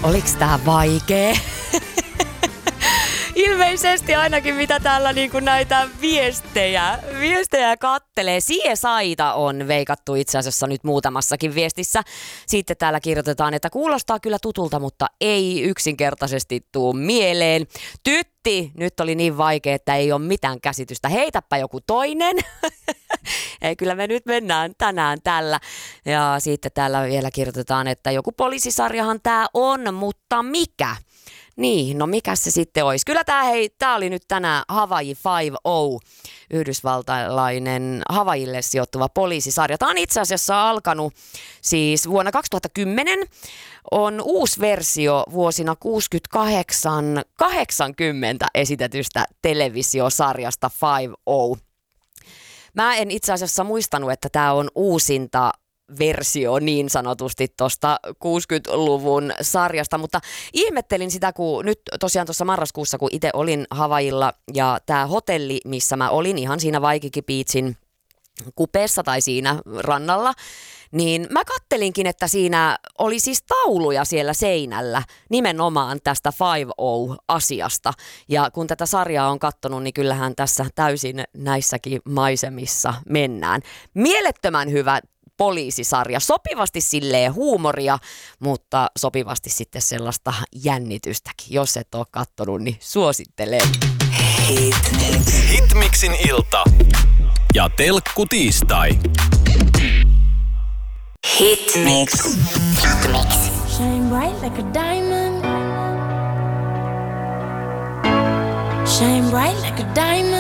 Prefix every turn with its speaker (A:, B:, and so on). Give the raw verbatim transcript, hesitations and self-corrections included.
A: Oliks tää vaikee? Ilmeisesti ainakin mitä täällä niinku näitä viestejä, viestejä kattelee. C S I:ta on veikattu itse asiassa nyt muutamassakin viestissä. Sitten täällä kirjoitetaan, että kuulostaa kyllä tutulta, mutta ei yksinkertaisesti tuu mieleen. Tytti, nyt oli niin vaikea, että ei ole mitään käsitystä. Heitäpä joku toinen. Ei, kyllä me nyt mennään tänään tällä. Ja sitten täällä vielä kirjoitetaan, että joku poliisisarjahan tää on, mutta mikä? Niin, no mikä se sitten olisi? Kyllä tämä, hei, tämä oli nyt tänään Hawaii Five-O, yhdysvaltalainen Havaille sijoittuva poliisisarja. Tämä on itse asiassa alkanut siis vuonna kaksituhattakymmenen, on uusi versio vuosina kuusikymmentäkahdeksan kahdeksankymmentä esitetystä televisiosarjasta Five-O. Mä en itse asiassa muistanut, että tämä on uusinta versio niin sanotusti tuosta kuusikymmentäluvun sarjasta, mutta ihmettelin sitä, kun nyt tosiaan tuossa marraskuussa, kun itse olin Havailla ja tämä hotelli, missä mä olin ihan siinä Waikiki Beachin kupeessa tai siinä rannalla, niin mä kattelinkin, että siinä oli siis tauluja siellä seinällä nimenomaan tästä Five-O-asiasta. Ja kun tätä sarjaa on kattonut, niin kyllähän tässä täysin näissäkin maisemissa mennään. Mielettömän hyvä poliisisarja, sopivasti silleen huumoria, mutta sopivasti sitten sellaista jännitystäkin. Jos et ole kattonut, niin suosittelen.
B: Hitmix. Hitmixin ilta ja telkku tiistai.
C: Hitmix. Hitmix.
D: Shine bright like a diamond. Shine bright like a diamond.